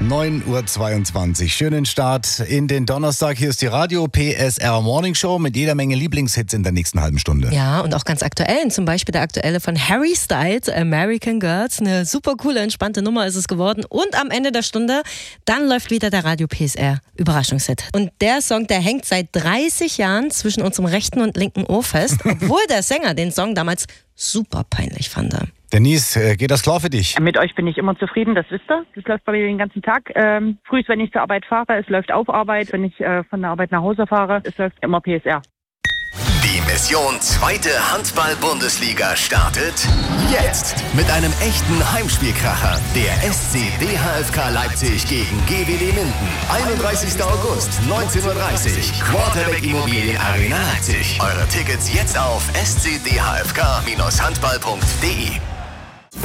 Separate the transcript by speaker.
Speaker 1: 9.22 Uhr. Schönen Start in den Donnerstag. Hier ist die Radio PSR Morning Show mit jeder Menge Lieblingshits in der nächsten halben Stunde.
Speaker 2: Ja, und auch ganz aktuellen. Zum Beispiel der aktuelle von Harry Styles, American Girls. Eine super coole, entspannte Nummer ist es geworden. Und am Ende der Stunde, dann läuft wieder der Radio PSR Überraschungshit. Und der Song, der hängt seit 30 Jahren zwischen unserem rechten und linken Ohr fest, obwohl der Sänger den Song damals super peinlich fand.
Speaker 1: Denise, geht das klar für dich?
Speaker 3: Mit euch bin ich immer zufrieden, das wisst ihr. Das läuft bei mir den ganzen Tag. Frühs, wenn ich zur Arbeit fahre, es läuft auf Arbeit. Wenn ich von der Arbeit nach Hause fahre, es läuft immer PSR.
Speaker 4: Die Mission Zweite Handball-Bundesliga startet jetzt mit einem echten Heimspielkracher. Der SC DHFK Leipzig gegen GWD Minden. 31. August, 19.30 Uhr. Quarterback Immobilien Arena Leipzig. Eure Tickets jetzt auf scdhfk-handball.de.